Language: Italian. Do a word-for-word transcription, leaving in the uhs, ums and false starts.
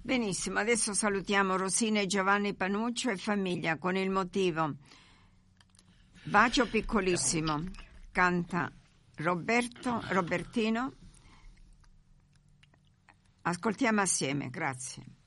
Benissimo, adesso salutiamo Rosina e Giovanni Panuccio e famiglia con il motivo Bacio piccolissimo. Canta Roberto Robertino. Ascoltiamo assieme, grazie.